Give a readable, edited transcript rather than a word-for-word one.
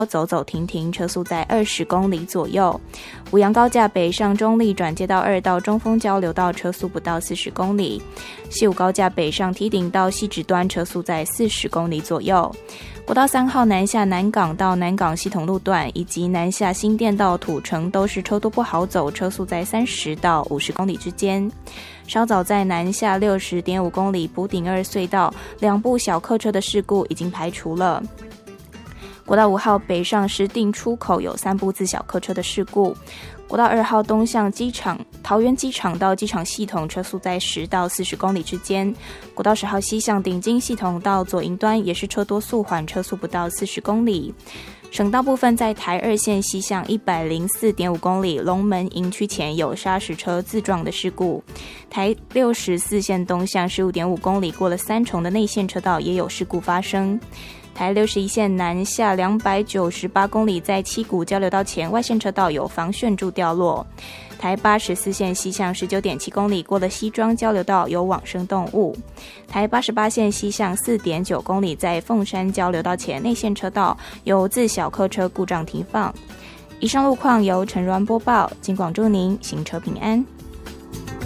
走走停停，车速在20公里左右。五杨高架北上中立转接到2到中丰交流道，车速不到40公里。西武高架北上梯顶到汐止端，车速在40公里左右。国道3号南下南港到南港系统路段，以及南下新店到土城都是车多不好走，车速在30到50公里之间。稍早在南下60.5公里埔顶2隧道2部小客车的事故已经排除了。国道5号北上石碇出口有3部自小客车的事故。国道2号东向机场桃园机场到机场系统，车速在10到40公里之间。国道10号西向顶金系统到左营端也是车多速缓，车速不到40公里。省道部分在台2线西向104.5公里龙门营区前有砂石车自撞的事故。台64线东向15.5公里过了3重的内线车道也有事故发生。台61线南下298公里，在七股交流道前外线车道有防眩柱掉落。台84线西向19.7公里，过了西庄交流道有往生动物。台88线西向4.9公里，在凤山交流道前内线车道有自小客车故障停放。以上路况由陈銮播报，警广祝您行车平安。